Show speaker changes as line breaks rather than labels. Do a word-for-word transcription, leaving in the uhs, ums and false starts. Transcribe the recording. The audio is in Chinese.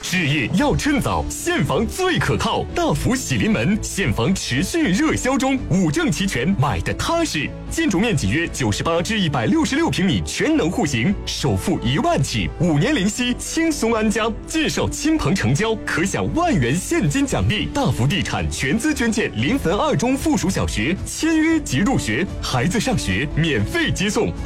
置业要趁早，现房最可靠。大福喜临门，现房持续热销中，五证齐全，买的踏实。建筑面积约九十八至一百六十六平米，全能户型，首付一万起，五年零息，轻松安家。介绍亲朋成交，可享万元现金奖励。大福地产全资捐建临汾二中附属小学，签约即入学，孩子上学免费接送。